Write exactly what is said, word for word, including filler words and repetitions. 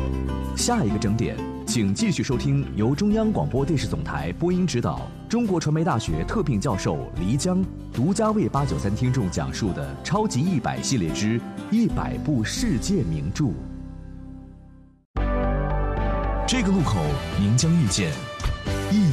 下一个整点，请继续收听由中央广播电视总台播音指导、中国传媒大学特聘教授黎江独家为八九三听众讲述的《超级一百系列之一百部世界名著》。这个路口，您将遇见